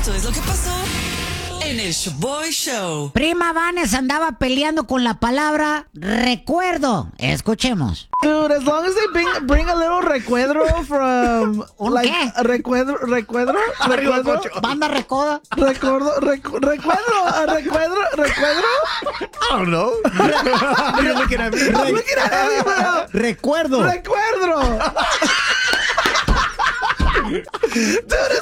Esto es lo que pasó en el Shoboy Show. Prima Vanessa andaba peleando con la palabra recuerdo. Escuchemos. Dude, as long as they bring a little recuerdo from... ¿Un qué? Recuerdo? Banda recoda. Recuerdo. I don't know. You're looking at me. I'm looking at everybody. Recuerdo. Dude,